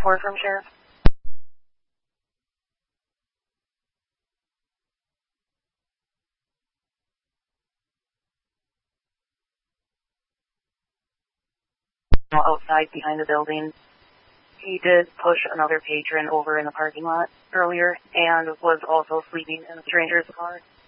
4 from Sheriff. Outside behind the building. He did push another patron over in the parking lot earlier and was also sleeping in a stranger's car.